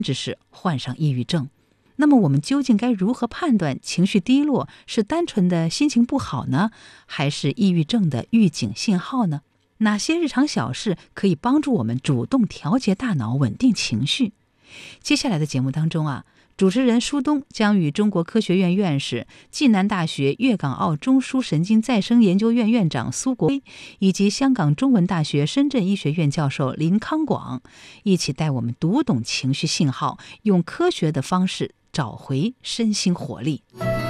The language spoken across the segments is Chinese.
至是患上抑郁症。那么我们究竟该如何判断情绪低落是单纯的心情不好呢，还是抑郁症的预警信号呢？哪些日常小事可以帮助我们主动调节大脑、稳定情绪？接下来的节目当中主持人舒东将与中国科学院院士、暨南大学粤港澳中枢神经再生研究院院长苏国威以及香港中文大学深圳医学院教授林康广一起带我们读懂情绪信号，用科学的方式找回身心活力。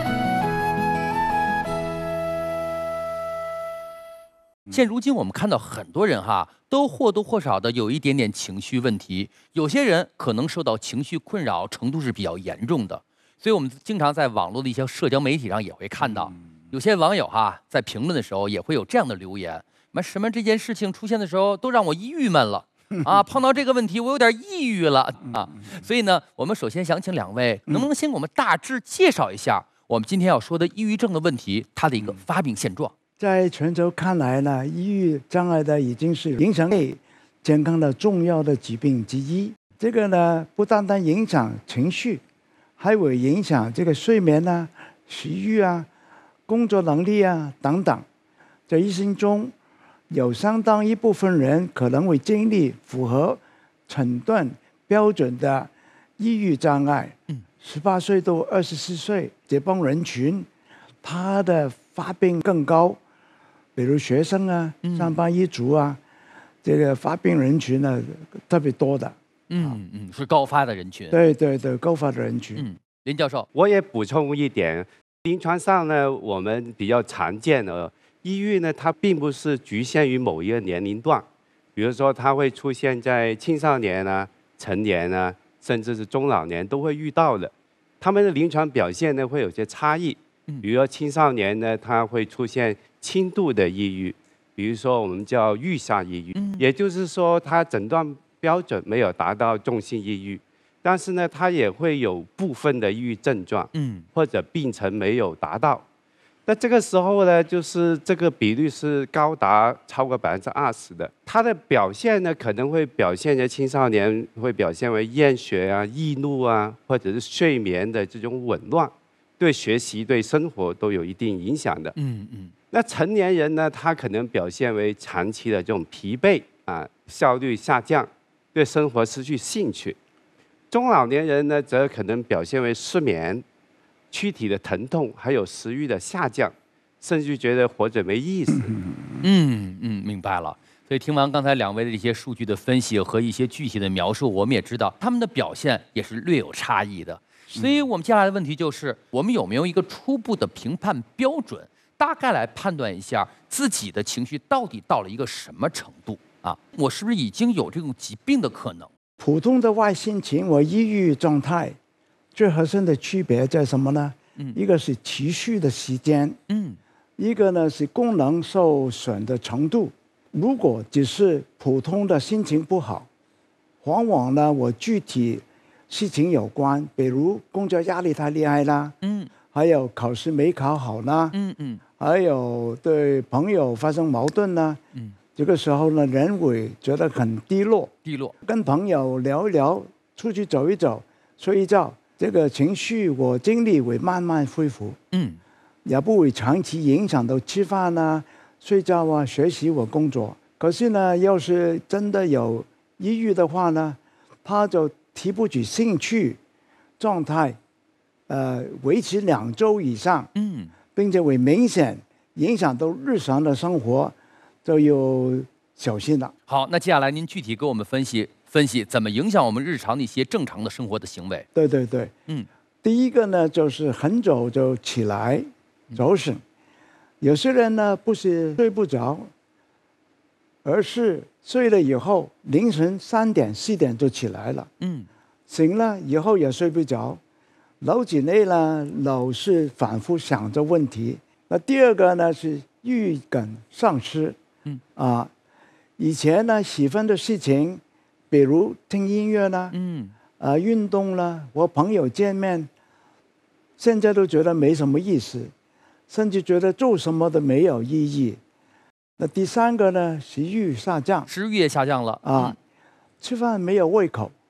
现如今我们看到很多人都或多或少的有一点点情绪问题，有些人可能受到情绪困扰程度是比较严重的，所以我们经常在网络的一些社交媒体上也会看到，有些网友在评论的时候也会有这样的留言，什么这件事情出现的时候都让我郁闷了碰到这个问题我有点抑郁了所以呢，我们首先想请两位能不能先给我们大致介绍一下我们今天要说的抑郁症的问题，它的一个发病现状。 在全球看来呢，抑郁障碍的已经是影响类健康的重要的疾病之一。这个呢，不单单影响情绪，还会影响这个睡眠食欲工作能力等等。在一生中，有相当一部分人可能会经历符合诊断标准的抑郁障碍。18岁到24岁这帮人群，他的发病更高。比如学生上班一族这个发病人群特别多的。 是高发的人群。 对，高发的人群。 林教授， 我也补充一点，临床上呢，我们比较常见的抑郁呢，它并不是局限于某一个年龄段，比如说它会出现在青少年成年甚至是中老年都会遇到的。他们的临床表现呢会有些差异，比如说青少年呢，它会出现轻度的抑郁，比如说我们叫预下抑郁，也就是说它诊断标准没有达到重性抑郁，但是呢，它也会有部分的抑郁症状，或者病程没有达到。那这个时候呢，就是这个比率是高达超过20%的。它的表现呢，可能会表现在青少年会表现为厌学易怒或者是睡眠的这种紊乱，对学习、对生活都有一定影响的。那成年人呢，他可能表现为长期的这种疲惫效率下降，对生活失去兴趣。中老年人呢，则可能表现为失眠、躯体的疼痛，还有食欲的下降，甚至觉得活着没意思。 明白了。所以听完刚才两位的这些数据的分析和一些具体的描述，我们也知道他们的表现也是略有差异的。所以我们接下来的问题就是，我们有没有一个初步的评判标准，大概来判断一下自己的情绪到底到了一个什么程度我是不是已经有这种疾病的可能？ 普通的坏心情和抑郁状态最核心的区别在什么呢？一个是持续的时间，一个呢是功能受损的程度。如果只是普通的心情不好，往往呢和具体事情有关，比如工作压力太厉害啦，还有考试没考好啦，还有对朋友发生矛盾啦，这个时候呢，人会觉得很低落，跟朋友聊一聊，出去走一走，睡一觉，这个情绪和精力会慢慢恢复，也不会长期影响到吃饭睡觉学习或工作。可是呢，要是真的有抑郁的话呢，他就提不起兴趣，状态维持2周以上，并且会明显影响到日常的生活，就要小心了。 好，那接下来您具体给我们分析怎么影响我们日常的一些正常的生活的行为。 对，第一个呢，就是很早就起来早醒。有些人呢不是睡不着，而是睡了以后凌晨3点4点就起来了，醒了以后也睡不着，脑子内呢老是反复想着问题。那第二个呢是预感丧失，以前呢喜欢的事情，比如听音乐啦，运动啦，和朋友见面，现在都觉得没什么意思，甚至觉得做什么都没有意义。那第三个呢，食欲下降， 食欲也下降了吃饭没有胃口，